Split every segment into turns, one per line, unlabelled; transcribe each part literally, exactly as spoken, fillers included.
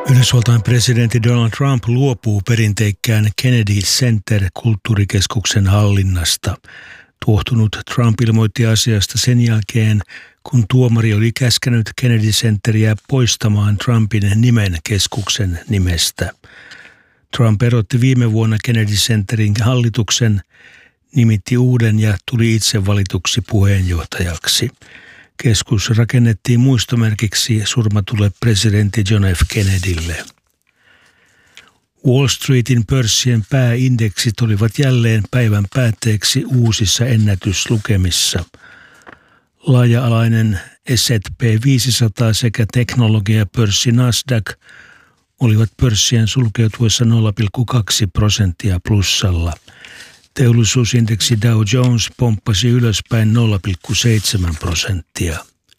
Yhdysvaltain presidentti Donald Trump luopuu perinteikkään Kennedy Center-kulttuurikeskuksen hallinnasta. Tuohtunut Trump ilmoitti asiasta sen jälkeen, kun tuomari oli käskenyt Kennedy Centeriä poistamaan Trumpin nimen keskuksen nimestä. Trump erotti viime vuonna Kennedy Centerin hallituksen, nimitti uuden ja tuli itse valituksi puheenjohtajaksi. Keskus rakennettiin muistomerkiksi surmatulle presidentti John F. Kennedylle. Wall Streetin pörssien pääindeksit olivat jälleen päivän päätteeksi uusissa ennätyslukemissa. Laaja-alainen S and P viisisataa sekä teknologiapörssi Nasdaq olivat pörssien sulkeutuessa nolla pilkku kaksi prosenttia plussalla. Teollisuusindeksi Dow Jones pomppasi ylöspäin nolla pilkku seitsemän prosenttia.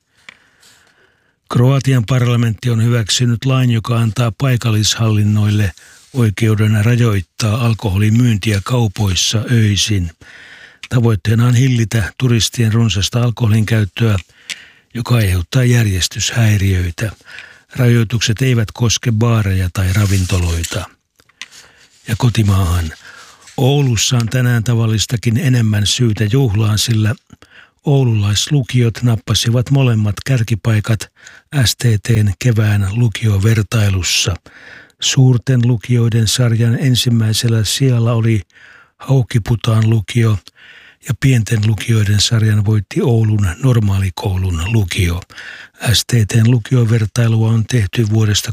Kroatian parlamentti on hyväksynyt lain, joka antaa paikallishallinnoille oikeuden rajoittaa alkoholin myyntiä kaupoissa öisin. Tavoitteena on hillitä turistien runsasta alkoholin käyttöä, joka aiheuttaa järjestyshäiriöitä. Rajoitukset eivät koske baareja tai ravintoloita. Ja kotimaahan. Oulussa on tänään tavallistakin enemmän syytä juhlaan, sillä oululaislukiot nappasivat molemmat kärkipaikat S T T:n kevään lukiovertailussa. Suurten lukioiden sarjan ensimmäisellä sijalla oli Haukiputaan lukio ja pienten lukioiden sarjan voitti Oulun normaalikoulun lukio. S T T:n lukiovertailua on tehty vuodesta